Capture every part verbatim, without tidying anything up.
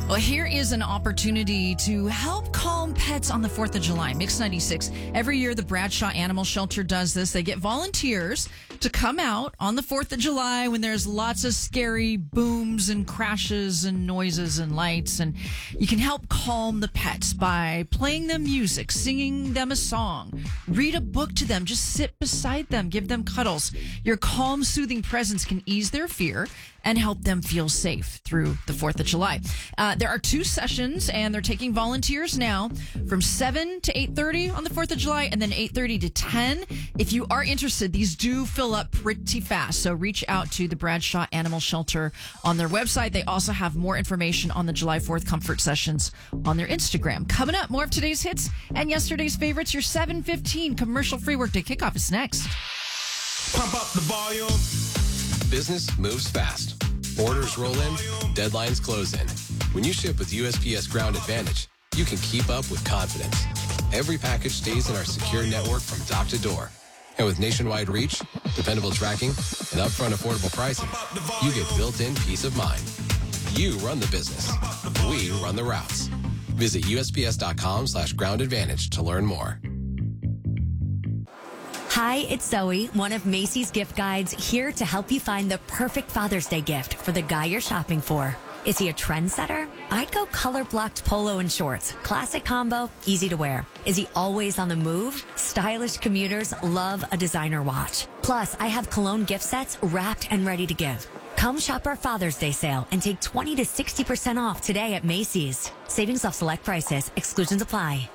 Well, here is an opportunity to help calm pets on the fourth of July. Mix ninety-six. Every year, the Bradshaw Animal Shelter does this. They get volunteers to come out on the fourth of July when there's lots of scary booms and crashes and noises and lights. And you can help calm the pets by playing them music, singing them a song, read a book to them, just sit beside them, give them cuddles. Your calm, soothing presence can ease their fear and help them feel safe through the fourth of July. Uh, there are two sessions, and they're taking volunteers now from seven to eight thirty on the fourth of July, and then eight thirty to ten. If you are interested, these do fill up pretty fast, so reach out to the Bradshaw Animal Shelter on their website. They also have more information on the July fourth comfort sessions on their Instagram. Coming up, more of today's hits and yesterday's favorites. Your seven fifteen commercial-free workday kickoff is next. Pump up the volume. Business moves fast. Orders roll in, deadlines close in. When you ship with U S P S Ground Advantage, you can keep up with confidence. Every package stays in our secure network from dock to door. And with nationwide reach, dependable tracking, and upfront affordable pricing, you get built-in peace of mind. You run the business. We run the routes. Visit USPS.com slash ground advantage to learn more. Hi, it's Zoe, one of Macy's gift guides, here to help you find the perfect Father's Day gift for the guy you're shopping for. Is he a trendsetter? I'd go color-blocked polo and shorts. Classic combo, easy to wear. Is he always on the move? Stylish commuters love a designer watch. Plus, I have cologne gift sets wrapped and ready to give. Come shop our Father's Day sale and take twenty to sixty percent off today at Macy's. Savings off select prices. Exclusions apply.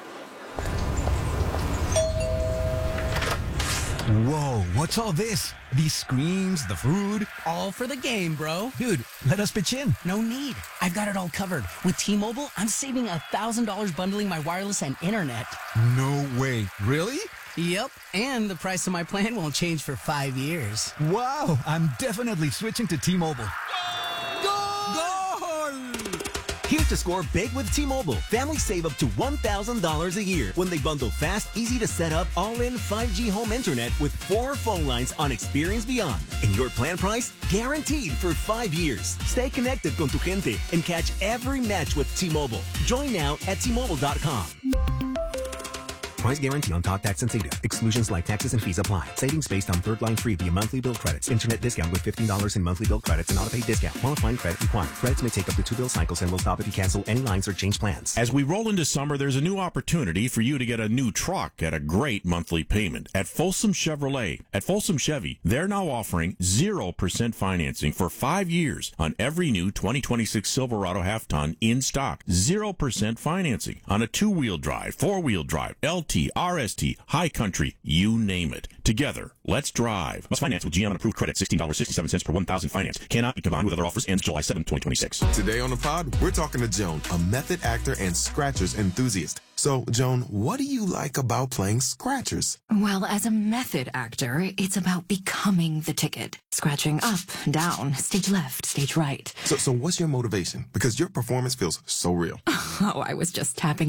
Whoa, what's all this? These screens, the food? All for the game, bro. Dude, let us pitch in. No need. I've got it all covered. With T-Mobile, I'm saving one thousand dollars bundling my wireless and internet. No way. Really? Yep, and the price of my plan won't change for five years. Wow, I'm definitely switching to T-Mobile. Here to score big with T-Mobile. Families save up to one thousand dollars a year when they bundle fast, easy to set up, all-in five G home internet with four phone lines on Experience Beyond. And your plan price? Guaranteed for five years. Stay connected con tu gente and catch every match with T-Mobile. Join now at T Mobile dot com. Price guarantee on talk, tax, and data. Exclusions like taxes and fees apply. Savings based on third line free via monthly bill credits. Internet discount with fifteen dollars in monthly bill credits and auto-pay discount. Qualifying credit required. Credits may take up to two bill cycles and will stop if you cancel any lines or change plans. As we roll into summer, there's a new opportunity for you to get a new truck at a great monthly payment at Folsom Chevrolet. At Folsom Chevy, they're now offering zero percent financing for five years on every new twenty twenty-six Silverado half-ton in stock. zero percent financing on a two-wheel drive, four-wheel drive, L T, R S T, High Country, you name it. Together, let's drive. Must finance with G M on approved credit, sixteen dollars and sixty-seven cents per one thousand finance. Cannot be combined with other offers. Ends July seventh, twenty twenty-six. Today on the pod, we're talking to Joan, a method actor and scratchers enthusiast. So, Joan, what do you like about playing scratchers? Well, as a method actor, it's about becoming the ticket. Scratching up, down, stage left, stage right. So, so what's your motivation? Because your performance feels so real. Oh, I was just tapping